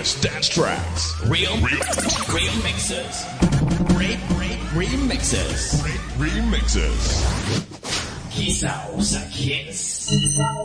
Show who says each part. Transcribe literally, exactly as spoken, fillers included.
Speaker 1: hottest dance tracks. Real, real, real mixes. Great, great remixes. Great remixes. Kiss out, Kiss.